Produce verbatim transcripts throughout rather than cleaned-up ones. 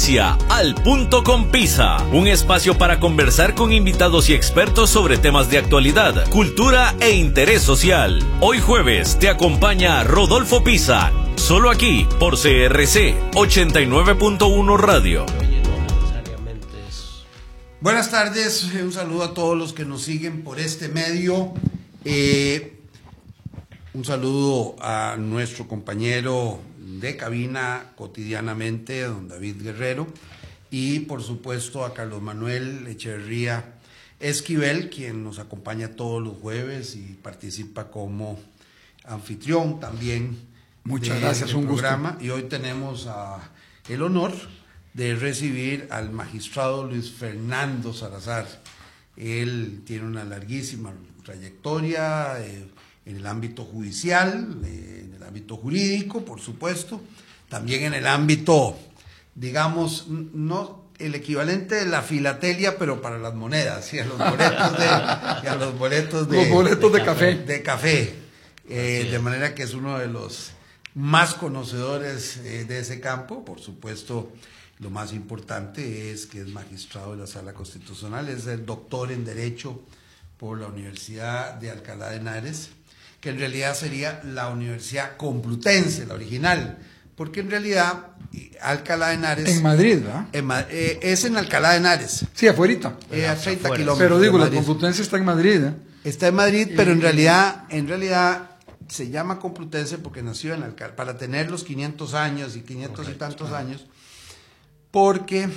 Inicia Al Punto con Pisa, un espacio para conversar con invitados y expertos sobre temas de actualidad, cultura e interés social. Hoy jueves te acompaña Rodolfo Pisa, solo aquí por C R C ochenta y nueve punto uno Radio. Buenas tardes, un saludo a todos los que nos siguen por este medio. Eh, un saludo a nuestro compañero de cabina cotidianamente, don David Guerrero, y por supuesto a Carlos Manuel Echeverría Esquivel, quien nos acompaña todos los jueves y participa como anfitrión también. Muchas gracias, un programa. gusto. Y hoy tenemos a, el honor de recibir al magistrado Luis Fernando Salazar. Él tiene una larguísima trayectoria eh, en el ámbito judicial, eh, en el ámbito jurídico, por supuesto, también en el ámbito, digamos, no el equivalente de la filatelia, pero para las monedas, y a los boletos de, y a los boletos de, los boletos de, de café. De café. Eh, de manera que es uno de los más conocedores eh, de ese campo. Por supuesto, lo más importante es que es magistrado de la Sala Constitucional, es el doctor en Derecho por la Universidad de Alcalá de Henares, que en realidad sería la Universidad Complutense, la original, porque en realidad Alcalá de Henares... En Madrid, ¿verdad? En, eh, es en Alcalá de Henares. Sí, afuera. Eh, a treinta kilómetros. Pero digo, la Complutense está en Madrid, ¿eh? Está en Madrid, pero en realidad, en realidad se llama Complutense porque nació en Alcalá, para tener los quinientos años y quinientos Correcto. Y tantos años, porque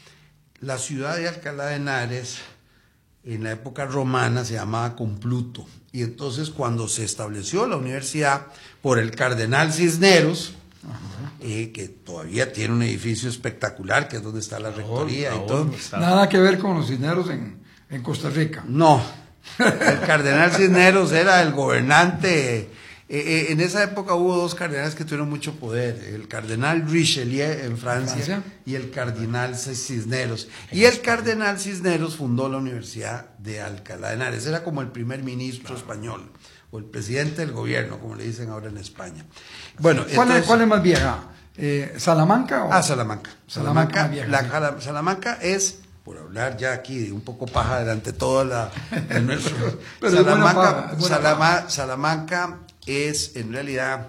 la ciudad de Alcalá de Henares en la época romana se llamaba Compluto, y entonces cuando se estableció la universidad por el cardenal Cisneros, eh, que todavía tiene un edificio espectacular, que es donde está la rectoría no, y todo. Nada que ver con los Cisneros en, en Costa Rica. No, el cardenal Cisneros era el gobernante. Eh, eh, en esa época hubo dos cardenales que tuvieron mucho poder, el cardenal Richelieu en Francia, ¿Francia? y el cardenal Cisneros. Y el cardenal Cisneros fundó la Universidad de Alcalá de Henares, era como el primer ministro claro. español, o el presidente del gobierno, como le dicen ahora en España. Bueno, ¿Cuál, entonces, es, ¿Cuál es más vieja? Eh, ¿Salamanca? O? Ah, Salamanca. Salamanca, Salamanca, vieja, la, sí. Salamanca es... por hablar ya aquí de un poco paja delante de toda la de nuestro Pero Salamanca, paja, Salama, Salamanca es en realidad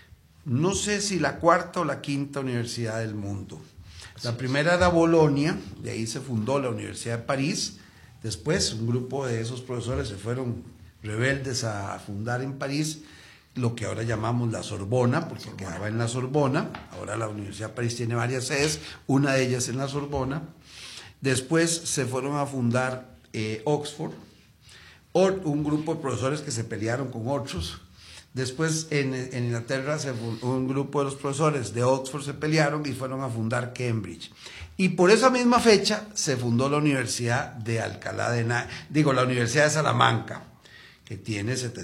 no sé si la cuarta o la quinta universidad del mundo. La primera era Bolonia, de ahí se fundó la Universidad de París. Después un grupo de esos profesores se fueron rebeldes a fundar en París lo que ahora llamamos la Sorbona, porque Sorbona. quedaba en la Sorbona. Ahora la Universidad de París tiene varias sedes, una de ellas en la Sorbona. Después se fueron a fundar eh, Oxford, or, un grupo de profesores que se pelearon con otros. Después en, en Inglaterra se fundó, un grupo de los profesores de Oxford se pelearon y fueron a fundar Cambridge. Y por esa misma fecha se fundó la Universidad de Alcalá de Henares, digo, la Universidad de Salamanca, que tiene setecientos